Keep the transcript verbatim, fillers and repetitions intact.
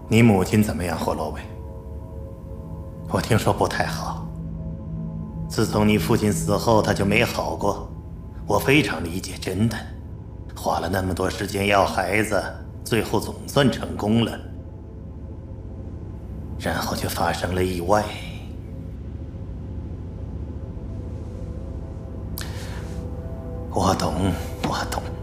你母亲怎么样，霍洛维？我听说不太好。自从你父亲死后，她就没好过。我非常理解，真的。花了那么多时间要孩子，最后总算成功了，然后就发生了意外。我懂，我懂。